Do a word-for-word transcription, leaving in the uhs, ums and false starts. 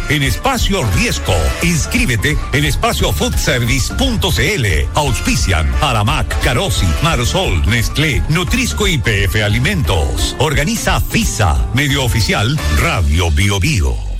en Espacio Riesgo. Inscríbete en espacio food service punto c l. Auspician Aramac, Carosi, Marsol, Nestlé, Nutrisco y P F Alimentos. Organiza FISA, medio oficial Radio Bio Bio.